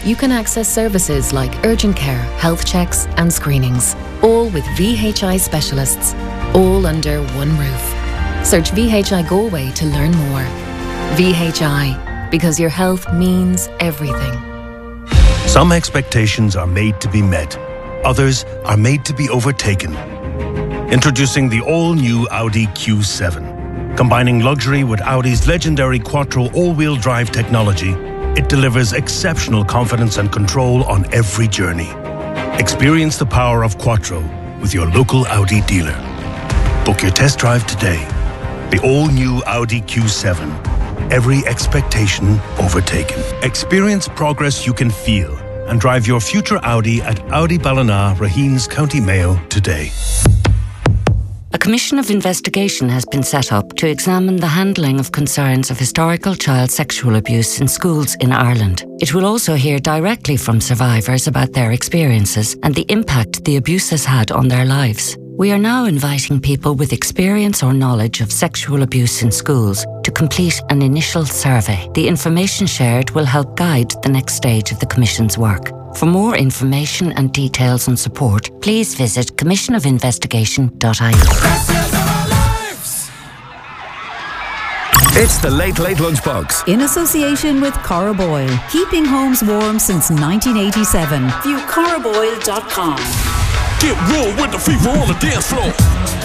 you can access services like urgent care, health checks and screenings, all with VHI specialists, all under one roof. Search VHI Galway to learn more. VHI, because your health means everything. Some expectations are made to be met. Others are made to be overtaken. Introducing the all-new Audi Q7. Combining luxury with Audi's legendary Quattro all-wheel drive technology, it delivers exceptional confidence and control on every journey. Experience the power of Quattro with your local Audi dealer. Book your test drive today. The all-new Audi Q7. Every expectation overtaken. Experience progress you can feel and drive your future Audi at Audi Ballina, Raheens, County Mayo today. A commission of investigation has been set up to examine the handling of concerns of historical child sexual abuse in schools in Ireland. It will also hear directly from survivors about their experiences and the impact the abuse has had on their lives. We are now inviting people with experience or knowledge of sexual abuse in schools to complete an initial survey. The information shared will help guide the next stage of the Commission's work. For more information and details and support, please visit commissionofinvestigation.ie. It's the Late Late Lunchbox. In association with Cora Boyle, keeping homes warm since 1987. View coraboyle.com. Get real with the fever on the dance floor.